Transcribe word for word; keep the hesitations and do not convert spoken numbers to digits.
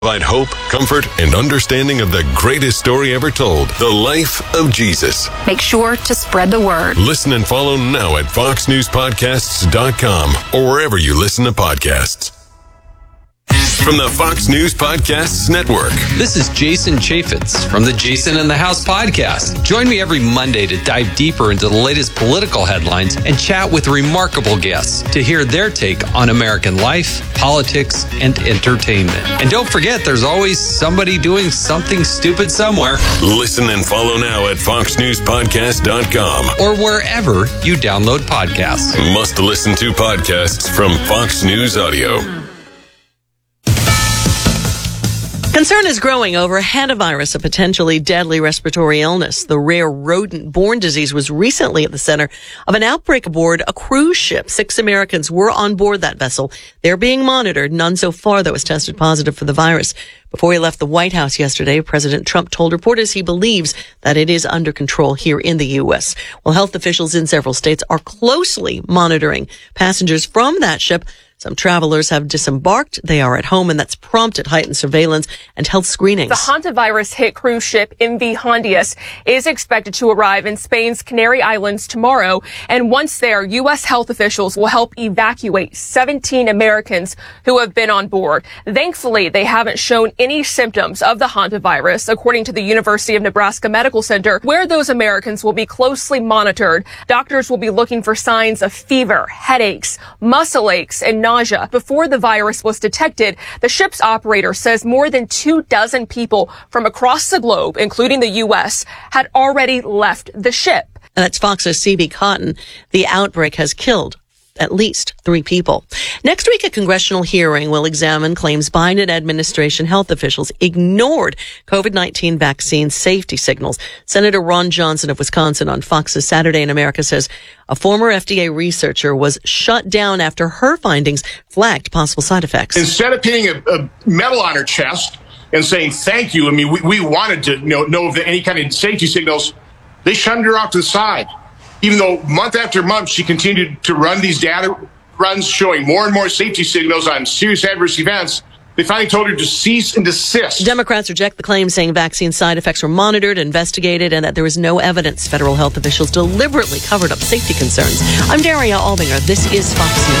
Provide hope, comfort, and understanding of the greatest story ever told, the life of Jesus. Make sure to spread the word. Listen and follow now at fox news podcasts dot com or wherever you listen to podcasts. From the Fox News Podcasts Network. This is Jason Chaffetz from the Jason in the House podcast. Join me every Monday to dive deeper into the latest political headlines and chat with remarkable guests to hear their take on American life, politics, and entertainment. And don't forget, there's always somebody doing something stupid somewhere. Listen and follow now at fox news podcast dot com or wherever you download podcasts. Must listen to podcasts from Fox News Audio. Concern is growing over hantavirus, a potentially deadly respiratory illness. The rare rodent-borne disease was recently at the center of an outbreak aboard a cruise ship. Six Americans were on board that vessel. They're being monitored. None so far, though, has tested positive for the virus. Before he left the White House yesterday, President Trump told reporters he believes that it is under control here in the U S. Well, health officials in several states are closely monitoring passengers from that ship. Some travelers have disembarked. They are at home, and that's prompted heightened surveillance and health screenings. The hantavirus-hit cruise ship M V Hondias is expected to arrive in Spain's Canary Islands tomorrow. And once there, U S health officials will help evacuate seventeen Americans who have been on board. Thankfully, they haven't shown any symptoms of the hantavirus, according to the University of Nebraska Medical Center, where those Americans will be closely monitored. Doctors will be looking for signs of fever, headaches, muscle aches, and nausea. Before the virus was detected, the ship's operator says more than two dozen people from across the globe, including the U S, had already left the ship. And that's Fox's C B Cotton. The outbreak has killed at least three people. Next week, a congressional hearing will examine claims Biden administration health officials ignored COVID nineteen vaccine safety signals. Senator Ron Johnson of Wisconsin on Fox's Saturday in America says a former F D A researcher was shut down after her findings flagged possible side effects. Instead of pinning a, a medal on her chest and saying thank you, I mean, we, we wanted to know, know of any kind of safety signals, they shunned her off to the side. Even though month after month, she continued to run these data runs showing more and more safety signals on serious adverse events, they finally told her to cease and desist. Democrats reject the claim, saying vaccine side effects were monitored, investigated, and that there was no evidence federal health officials deliberately covered up safety concerns. I'm Daria Albinger. This is Fox News.